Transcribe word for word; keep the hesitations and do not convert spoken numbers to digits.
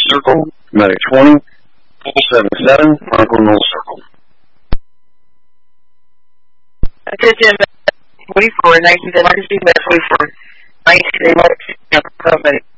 Circle, Medic twenty, four seven seven, Uncle Null Circle. Attention, twenty-four, nineteen, Marcus B. forty-four, nineteen, Marcus,